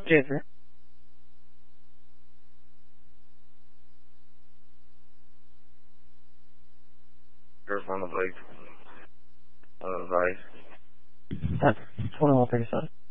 Jennifer. First on the bike. On the device. 2137.